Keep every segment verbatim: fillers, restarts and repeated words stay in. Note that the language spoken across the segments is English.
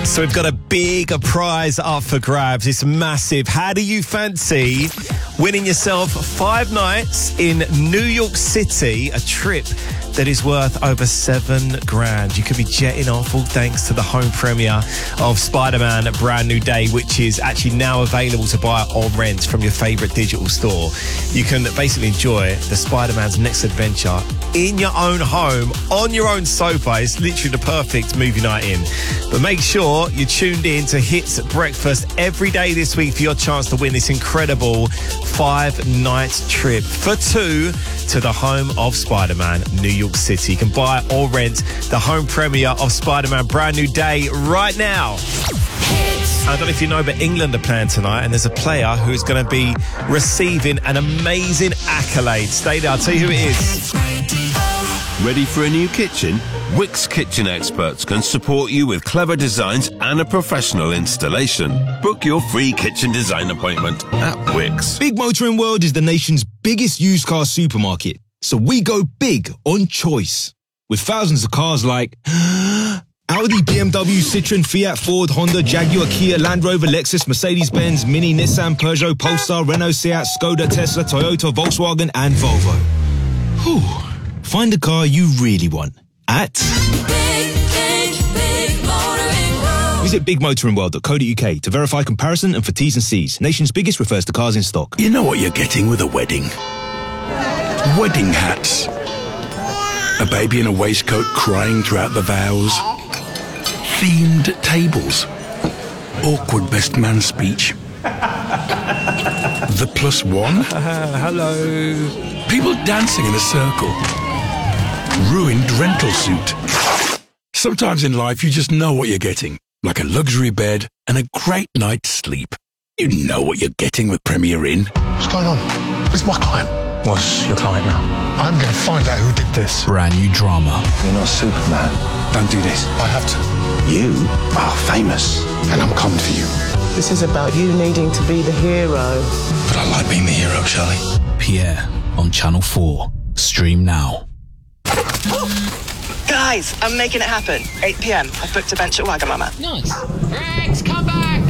So we've got a big prize up for grabs. It's massive. How do you fancy winning yourself five nights in New York City, a trip that is worth over seven grand? You could be jetting off all thanks to the home premiere of Spider-Man A Brand New Day, which is actually now available to buy or rent from your favourite digital store. You can basically enjoy the Spider-Man's next adventure in your own home, on your own sofa. It's literally the perfect movie night in. But make sure you're tuned in to Hits Breakfast every day this week for your chance to win this incredible five-night trip for two to the home of Spider-Man, New York City. You can buy or rent the home premiere of Spider-Man Brand New Day right now. I don't know if you know, but England are playing tonight, and there's a player who's going to be receiving an amazing accolade. Stay there, I'll tell you who it is. Ready for a new kitchen? Wix Kitchen Experts can support you with clever designs and a professional installation. Book your free kitchen design appointment at Wix. Big Motoring World is the nation's biggest used car supermarket, so we go big on choice. With thousands of cars like Audi, B M W, Citroen, Fiat, Ford, Honda, Jaguar, Kia, Land Rover, Lexus, Mercedes-Benz, Mini, Nissan, Peugeot, Polestar, Renault, Seat, Skoda, Tesla, Toyota, Volkswagen and Volvo. Whew. Find the car you really want at Big, big, big Motoring World. Visit big motoring world dot co dot uk to verify comparison and for T's and C's. Nation's biggest refers to cars in stock. You know what you're getting with a wedding? Wedding hats. A baby in a waistcoat crying throughout the vows. Themed tables. Awkward best man speech. The plus one. Uh, hello. People dancing in a circle. Ruined rental suit. Sometimes in life you just know what you're getting, like a luxury bed and a great night's sleep. You know what you're getting with Premier Inn. What's going on? It's my client. What's your client now? I'm going to find out who did this. Brand new drama. You're not Superman. Don't do this. I have to. You are famous, And I'm coming for you. This is about you needing to be the hero. But I like being the hero, Charlie. Pierre on Channel four. Stream now. Guys, I'm making it happen. eight p.m. I've booked a bench at Wagamama. Nice. Rex, come back!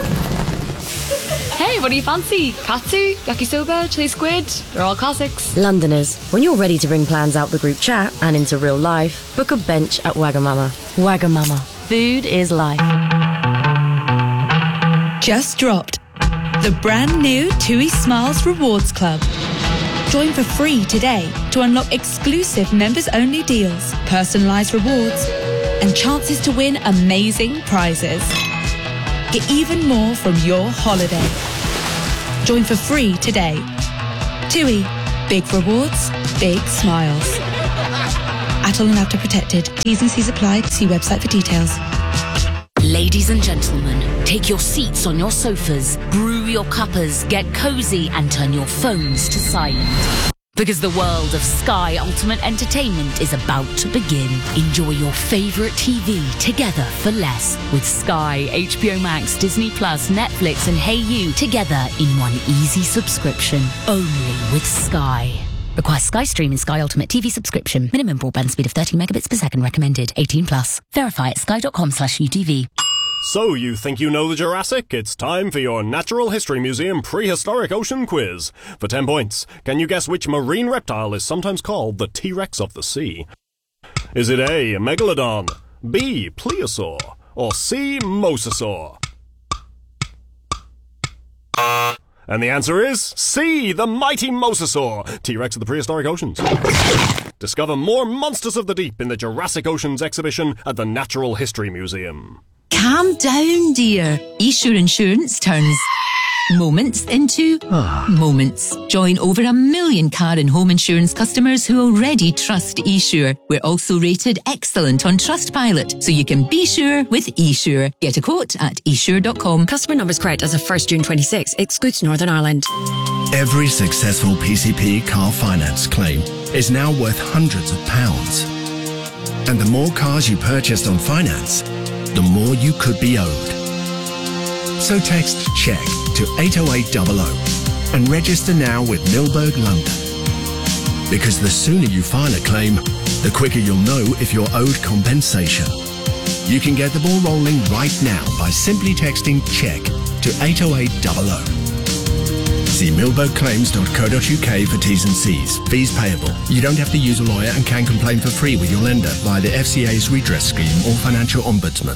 Hey, what do you fancy? Katsu, yakisoba, chili squid? They're all classics. Londoners, when you're ready to bring plans out the group chat and into real life, book a bench at Wagamama. Wagamama. Food is life. Just dropped. The brand new TUI Smiles Rewards Club. Join for free today to unlock exclusive members-only deals, personalised rewards, and chances to win amazing prizes. Get even more from your holiday. Join for free today. TUI. Big rewards, big smiles. At all and after protected. T's and C's apply. See website for details. Ladies and gentlemen, take your seats on your sofas, brew your cuppers, get cozy and turn your phones to silent. Because the world of Sky Ultimate Entertainment is about to begin. Enjoy your favourite T V together for less with Sky, H B O Max, Disney Plus, Netflix and Hey You together in one easy subscription. Only with Sky. Requires Sky Stream and Sky Ultimate T V subscription. Minimum broadband speed of thirty megabits per second recommended. eighteen plus. Verify at sky.com slash UTV. So you think you know the Jurassic? It's time for your Natural History Museum Prehistoric Ocean Quiz. For ten points, can you guess which marine reptile is sometimes called the T-Rex of the sea? Is it A, Megalodon, B, Plesiosaur, or C, Mosasaur? And the answer is C, the mighty Mosasaur, T-Rex of the prehistoric oceans. Discover more monsters of the deep in the Jurassic Oceans exhibition at the Natural History Museum. Calm down, dear. eSure Insurance turns moments into moments. Join over a million car and home insurance customers who already trust eSure. We're also rated excellent on Trustpilot, so you can be sure with eSure. Get a quote at e sure dot com. Customer numbers correct as of first June twenty-sixth. Excludes Northern Ireland. Every successful P C P car finance claim is now worth hundreds of pounds. And the more cars you purchased on finance, the more you could be owed. So text CHECK to eight oh eight hundred and register now with Milberg London. Because the sooner you file a claim, the quicker you'll know if you're owed compensation. You can get the ball rolling right now by simply texting CHECK to eight oh eight hundred. See millboat claims dot co dot uk for T's and C's. Fees payable. You don't have to use a lawyer and can complain for free with your lender via the F C A's redress scheme or financial ombudsman.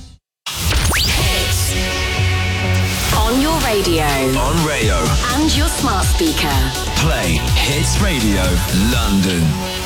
On your radio. On radio. And your smart speaker. Play Hits Radio London.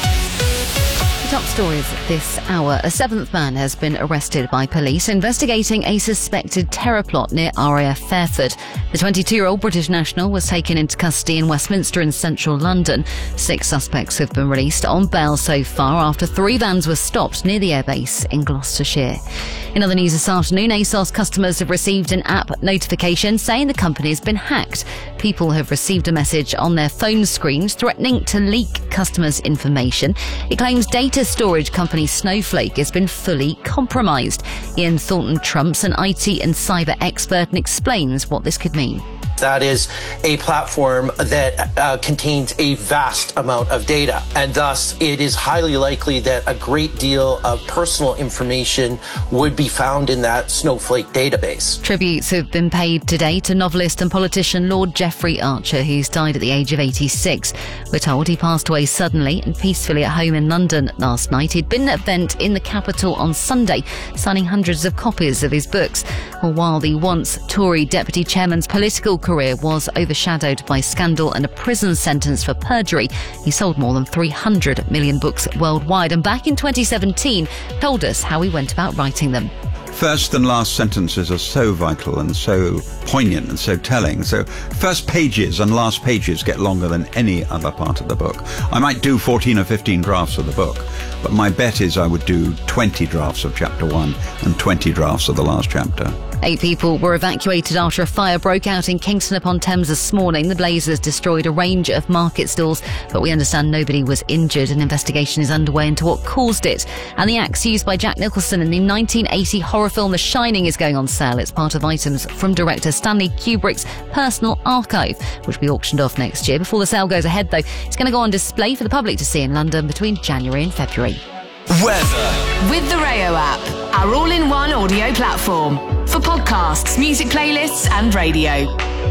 Top stories this hour. A seventh man has been arrested by police investigating a suspected terror plot near R A F Fairford. The twenty-two-year-old British national was taken into custody in Westminster in central London. Six suspects have been released on bail so far after three vans were stopped near the airbase in Gloucestershire. In other news this afternoon, ASOS customers have received an app notification saying the company has been hacked. People have received a message on their phone screens threatening to leak customers' information. It claims data storage company Snowflake has been fully compromised. Ian Thornton-Trump's an I T and cyber expert and explains what this could mean. That is a platform that uh, contains a vast amount of data, and thus it is highly likely that a great deal of personal information would be found in that Snowflake database. Tributes have been paid today to novelist and politician Lord Jeffrey Archer, who's died at the age of eighty-six. We're told he passed away suddenly and peacefully at home in London last night. He'd been at an event in the capital on Sunday, signing hundreds of copies of his books. Well, while the once Tory deputy chairman's political career was overshadowed by scandal and a prison sentence for perjury, he sold more than three hundred million books worldwide, and back in twenty seventeen told us how he went about writing them. First and last sentences are so vital and so poignant and so telling. So first pages and last pages get longer than any other part of the book. I might do fourteen or fifteen drafts of the book, but my bet is I would do twenty drafts of chapter one and twenty drafts of the last chapter. Eight people were evacuated after a fire broke out in Kingston upon Thames this morning. The blazes destroyed a range of market stalls, but we understand nobody was injured. An investigation is underway into what caused it. And the axe used by Jack Nicholson in the nineteen eighty horror film The Shining is going on sale. It's part of items from director Stanley Kubrick's personal archive, which will be auctioned off next year. Before the sale goes ahead, though, it's going to go on display for the public to see in London between January and February. Weather. With the Rayo app, our all-in-one audio platform for podcasts, music playlists and radio.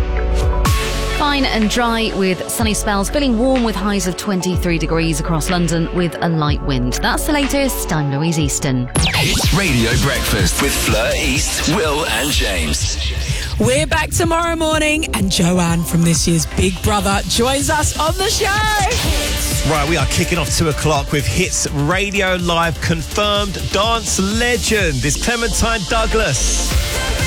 Fine and dry with sunny spells, feeling warm with highs of twenty-three degrees across London with a light wind. That's the latest. I'm Louise Easton. Hits Radio Breakfast with Fleur East, Will and James. We're back tomorrow morning, and Joanne from this year's Big Brother joins us on the show. Right, we are kicking off two o'clock with Hits Radio Live confirmed dance legend is Clementine Douglas.